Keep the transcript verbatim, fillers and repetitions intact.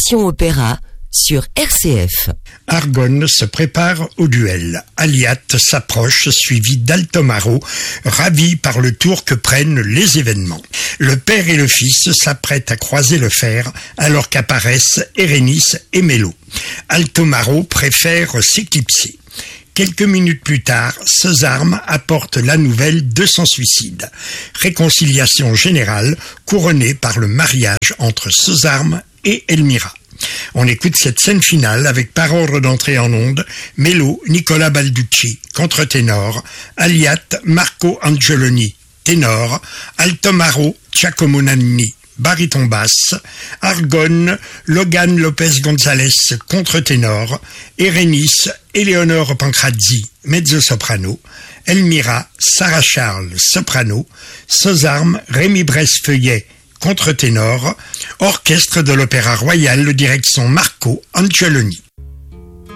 Passion Opéra sur R C F. Argonne se prépare au duel. Aliat s'approche, suivi d'Altomaro, ravi par le tour que prennent les événements. Le père et le fils s'apprêtent à croiser le fer, alors qu'apparaissent Erénice et Mélo. Altomaro préfère s'éclipser. Quelques minutes plus tard, Sezarm apporte la nouvelle de son suicide. Réconciliation générale couronnée par le mariage entre Sezarm et Elmira. On écoute cette scène finale avec par ordre d'entrée en onde, Mélo, Nicola Balducci, contre-ténor, Aliat, Marco Angeloni, ténor, Altomaro, Giacomo Nannini, baryton basse, Argonne, Logan Lopez Gonzalez, contre-ténor, Erénice, Éléonore Pancrazzi, mezzo-soprano, Elmira, Sarah Charles, soprano, Sezarm, Rémi Bresse-Feuillet, contre-ténor, orchestre de l'Opéra Royal, direction Marco Angeloni.